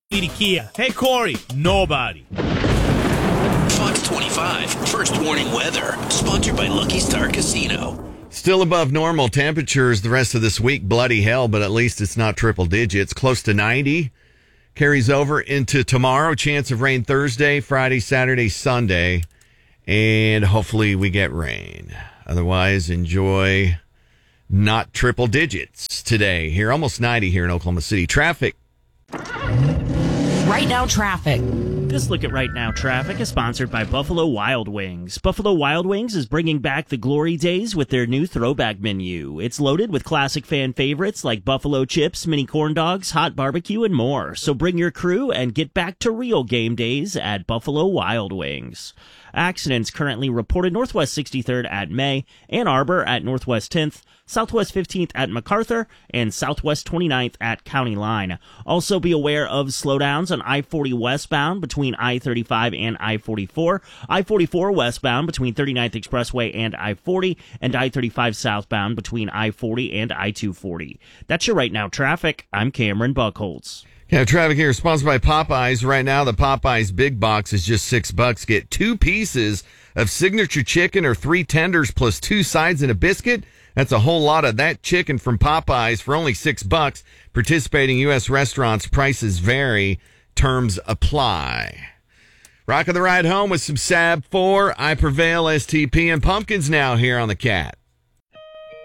Kia. Hey, Corey. Nobody. Fox 25, First Warning Weather, sponsored by Lucky Star Casino. Still above normal temperatures the rest of this week. Bloody hell, but at least it's not triple digits. Close to 90. Carries over into tomorrow. Chance of rain Thursday, Friday, Saturday, Sunday. And hopefully we get rain. Otherwise, enjoy not triple digits today. Here, almost 90 here in Oklahoma City. Traffic. Right Now Traffic. This look at Right Now Traffic is sponsored by Buffalo Wild Wings. Buffalo Wild Wings is bringing back the glory days with their new throwback menu. It's loaded with classic fan favorites like buffalo chips, mini corn dogs, hot barbecue, and more. So bring your crew and get back to real game days at Buffalo Wild Wings. Accidents currently reported Northwest 63rd at May, Ann Arbor at Northwest 10th, Southwest 15th at MacArthur, and Southwest 29th at County Line. Also be aware of slowdowns on I-40 westbound between I-35 and I-44, I-44 westbound between 39th Expressway and I-40, and I-35 southbound between I-40 and I-240. That's your Right Now Traffic. I'm Cameron Buckholtz. Yeah, traffic here sponsored by Popeyes. Right now, the Popeyes Big Box is just $6. Get 2 pieces of signature chicken or 3 tenders plus 2 sides and a biscuit. That's a whole lot of that chicken from Popeyes for only $6. Participating U.S. restaurants, prices vary, terms apply. Rocking the ride home with some Sab 4, I Prevail, STP, and Pumpkins now here on the Cat.